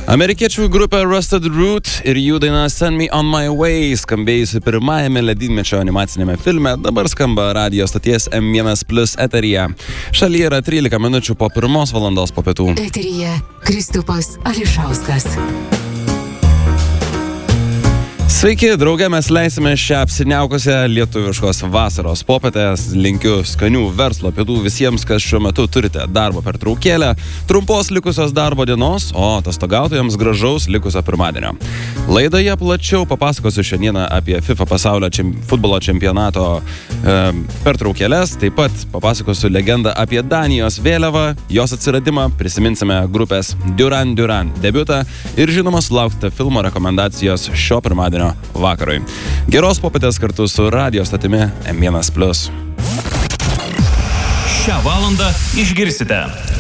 Amerikiečių grupė Rusted Root ir jų daina Send Me On My Way, skambėjusi pirmajame ledynmečio animacinėme filme, dabar skamba radijo stoties M1+ eteryje. Šalyje yra 13 minučių po 1 valandos po pietų. Eteryje Kristupas Ališauskas. Sveiki, drauge, mes leisime šią apsiniaukusią lietuviškos vasaros popietės. Linkiu skanių verslo pietų visiems, kas šiuo metu turite darbo pertraukėlę, trumpos likusios darbo dienos, o atostogautojams gražaus likusio pirmadienio. Laidoje plačiau papasakosiu šiandieną apie FIFA pasaulio futbolo čempionato pertraukėlės, taip pat papasakosiu legendą apie Danijos vėliavą, jos atsiradimą, prisiminsime grupės Duran Duran debiutą ir žinoma sulauksite filmo rekomendacijos šio pirmadienio vakarui. Geros popietės kartu su radijo statimi M1+. Šią valandą išgirsite